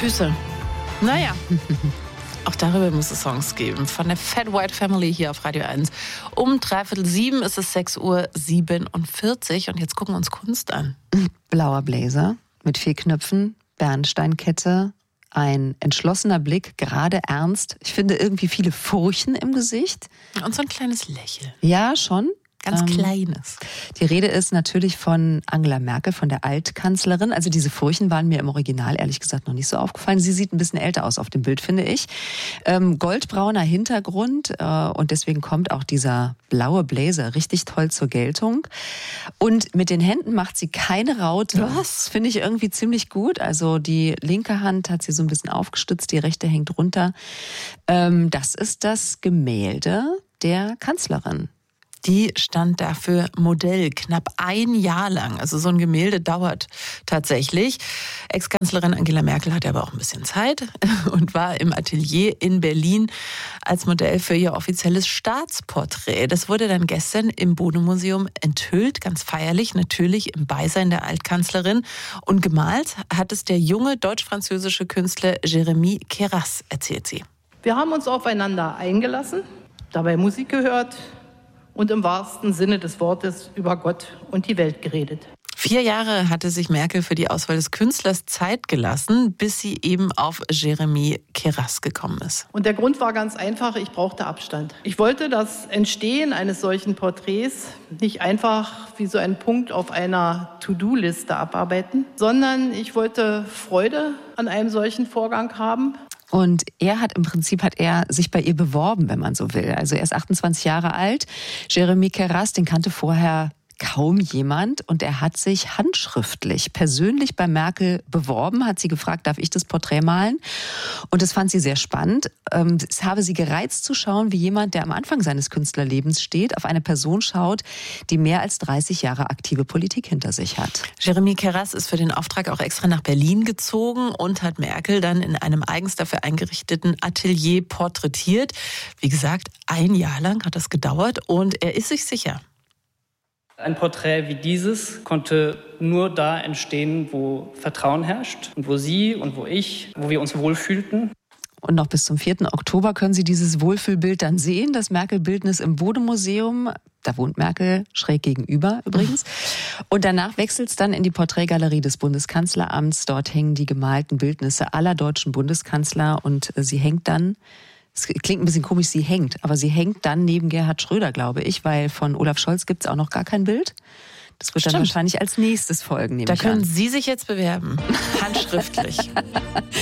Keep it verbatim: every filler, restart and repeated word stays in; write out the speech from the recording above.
Füße. Naja. Auch darüber muss es Songs geben. Von der Fat White Family hier auf Radio eins. Um dreiviertel sieben ist es sechs Uhr siebenundvierzig und jetzt gucken wir uns Kunst an. Blauer Blazer mit vier Knöpfen, Bernsteinkette, ein entschlossener Blick, gerade ernst. Ich finde irgendwie viele Furchen im Gesicht. Und so ein kleines Lächeln. Ja, schon. Ganz ähm, kleines. Die Rede ist natürlich von Angela Merkel, von der Altkanzlerin. Also diese Furchen waren mir im Original ehrlich gesagt noch nicht so aufgefallen. Sie sieht ein bisschen älter aus auf dem Bild, finde ich. Ähm, goldbrauner Hintergrund äh, und deswegen kommt auch dieser blaue Blazer richtig toll zur Geltung. Und mit den Händen macht sie keine Raute. Was? Finde ich irgendwie ziemlich gut. Also die linke Hand hat sie so ein bisschen aufgestützt, die rechte hängt runter. Ähm, das ist das Gemälde der Kanzlerin. Die stand dafür Modell knapp ein Jahr lang. Also so ein Gemälde dauert tatsächlich. Ex-Kanzlerin Angela Merkel hatte aber auch ein bisschen Zeit und war im Atelier in Berlin als Modell für ihr offizielles Staatsporträt. Das wurde dann gestern im Bode-Museum enthüllt, ganz feierlich, natürlich im Beisein der Altkanzlerin. Und gemalt hat es der junge deutsch-französische Künstler Jérémy Queyras, erzählt sie. Wir haben uns aufeinander eingelassen, dabei Musik gehört und im wahrsten Sinne des Wortes über Gott und die Welt geredet. Vier Jahre hatte sich Merkel für die Auswahl des Künstlers Zeit gelassen, bis sie eben auf Jérémy Queyras gekommen ist. Und der Grund war ganz einfach, ich brauchte Abstand. Ich wollte das Entstehen eines solchen Porträts nicht einfach wie so ein Punkt auf einer To-Do-Liste abarbeiten, sondern ich wollte Freude an einem solchen Vorgang haben. Und er hat im Prinzip, hat er sich bei ihr beworben, wenn man so will. Also er ist achtundzwanzig Jahre alt. Jérémy Queyras, den kannte vorher kaum jemand. Und er hat sich handschriftlich persönlich bei Merkel beworben, hat sie gefragt, darf ich das Porträt malen? Und das fand sie sehr spannend. Es habe sie gereizt zu schauen, wie jemand, der am Anfang seines Künstlerlebens steht, auf eine Person schaut, die mehr als dreißig Jahre aktive Politik hinter sich hat. Jérémy Queyras ist für den Auftrag auch extra nach Berlin gezogen und hat Merkel dann in einem eigens dafür eingerichteten Atelier porträtiert. Wie gesagt, ein Jahr lang hat das gedauert und er ist sich sicher. Ein Porträt wie dieses konnte nur da entstehen, wo Vertrauen herrscht und wo Sie und wo ich, wo wir uns wohlfühlten. Und noch bis zum vierten Oktober können Sie dieses Wohlfühlbild dann sehen, das Merkel-Bildnis im Bode-Museum. Da wohnt Merkel schräg gegenüber übrigens. Und danach wechselt es dann in die Porträtgalerie des Bundeskanzleramts. Dort hängen die gemalten Bildnisse aller deutschen Bundeskanzler und sie hängt dann, es klingt ein bisschen komisch, sie hängt, aber sie hängt dann neben Gerhard Schröder, glaube ich, weil von Olaf Scholz gibt es auch noch gar kein Bild. Das wird Stimmt. dann wahrscheinlich als nächstes folgen, nehme Da ich können an. Sie sich jetzt bewerben, handschriftlich.